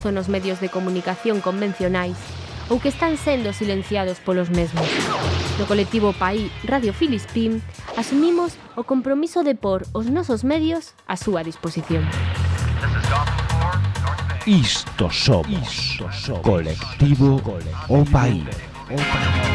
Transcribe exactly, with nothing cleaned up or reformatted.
nos medios de comunicación convencionais ou que están sendo silenciados polos mesmos. No colectivo Paí Radio Filispín asumimos o compromiso de por os nosos medios á súa disposición. Isto somos, Isto somos. Colectivo O Paí.